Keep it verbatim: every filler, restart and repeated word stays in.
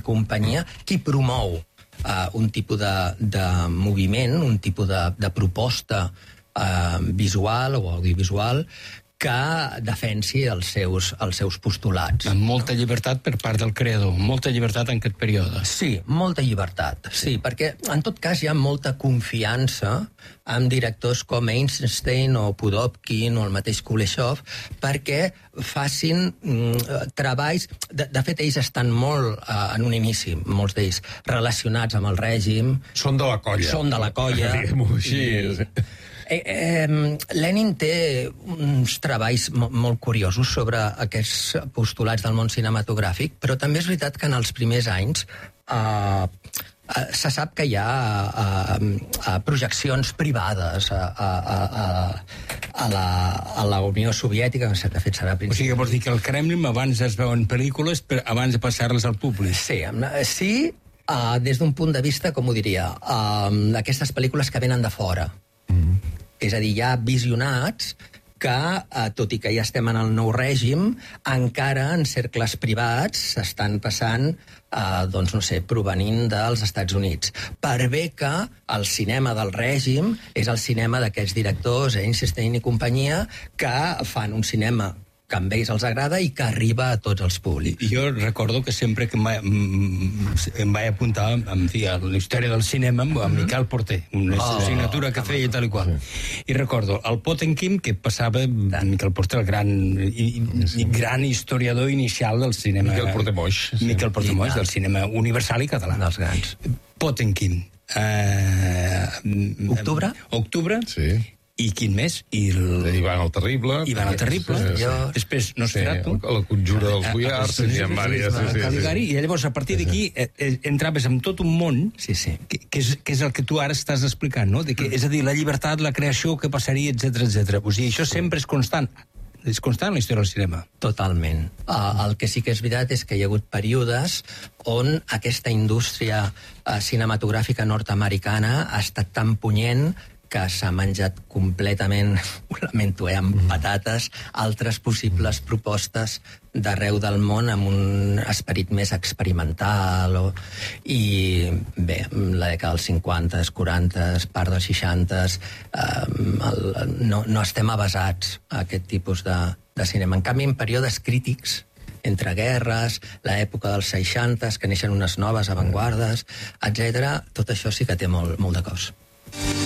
companyia, qui promou uh, un tipus de, de moviment, un tipus de, de proposta uh, visual o audiovisual que defensi els seus, els seus postulats. Amb molta llibertat per part del creador, molta llibertat en aquest període. Sí, molta llibertat, sí, perquè en tot cas hi ha molta confiança amb directors com Eisenstein o Pudovkin o el mateix Kuleshov perquè facin mm, treballs... De, de fet, ells estan molt, eh, en un inici, molts d'ells, relacionats amb el règim. Són de la colla. Són de la colla. Diguem-ho així. I, Eh, eh, Lenin té uns treballs mo molt curiosos sobre aquests postulats del món cinematogràfic, però també és veritat que en els primers anys eh, eh, se sap que hi ha eh, eh, projeccions privades a, a, a, a, la, a la Unió Soviètica, que de fet serà a O sigui, vols dir que al Kremlin abans es veuen pel·lícules per, abans de passar-les al públic. Sí, sí uh, des d'un punt de vista, com ho diria, uh, aquestes pel·lícules que venen de fora. Mm-hmm. És a dir, hi ha visionats que, eh, tot i que ja estem en el nou règim, encara en cercles privats s'estan passant, eh, doncs no sé, provenint dels Estats Units. Per bé que el cinema del règim és el cinema d'aquests directors, Eisenstein i companyia, que fan un cinema que a ells els agrada i que arriba a tots els públics. Jo recordo que sempre que em vaig, em vaig apuntar en fi, a la història del cinema amb, amb Miquel Porter, una oh, assignatura que feia tal i qual. I recordo el Potemkin, que passava Miquel Porter, el gran, i, i gran historiador inicial del cinema. Miquel Porter Moix. Sí. Miquel Porter Moix, del cinema universal i català. Dels grans. Potemkin. Uh, Octubre? Octubre. Sí. I quin més? I el... Ivan el Terrible. Ivan el Terrible. Sí, sí. Jo... Després Nosferatu. Sí, la conjura dels Boiars. Sí, sí, sí, sí, Caligari. I llavors, a partir d'aquí, eh, eh, entraves en tot un món sí, sí. Que, que, és, que és el que tu ara estàs explicant, no? De que, és a dir, la llibertat, la creació, que passaria, etcètera, etcètera. O sigui, això sempre és constant. És constant en la història del cinema. Totalment. Uh, el que sí que és veritat és que hi ha hagut períodes on aquesta indústria uh, cinematogràfica nord-americana ha estat tan punyent que s'ha menjat completament, ho lamento, eh, amb patates, altres possibles propostes d'arreu del món amb un esperit més experimental. O... I bé, la dècada dels cinquanta, quaranta, part dels seixanta, eh, el, no, no estem avasats a aquest tipus de, de cinema. En canvi, en períodes crítics, entre guerres, l'època dels seixanta, que neixen unes noves avantguardes, etcètera, tot això sí que té molt, molt de cos.